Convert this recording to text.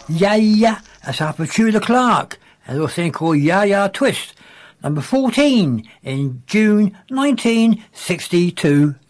Yeah Yeah, that's after Tudor Clark, and a little thing called Yeah Yeah Twist, number 14 in June 1962.